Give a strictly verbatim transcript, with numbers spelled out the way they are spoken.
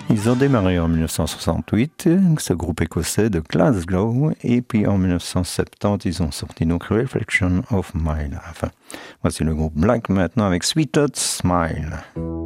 Ils ont démarré en dix-neuf cent soixante-huit, ce groupe écossais de Glasgow, et puis en dix-neuf cent soixante-dix, ils ont sorti donc Reflection of My Life. Voici le groupe Black maintenant avec Sweet Hot Smile.